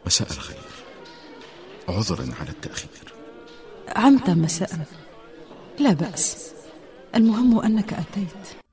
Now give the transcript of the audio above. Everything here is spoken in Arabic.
مساء الخير، عذرا على التأخير. عمت مساء، لا بأس، المهم أنك أتيت.